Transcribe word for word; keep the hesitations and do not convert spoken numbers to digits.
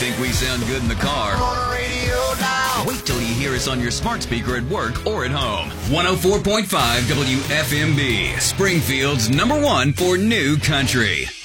Think we sound good in the car? On the radio now. Wait till you hear us on your smart speaker at work or at home. one oh four point five W F M B, Springfield's number one for new country.